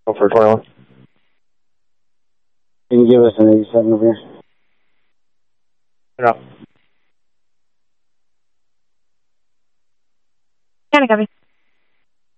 for 21. Can you give us an 87 over here? No. Can I copy?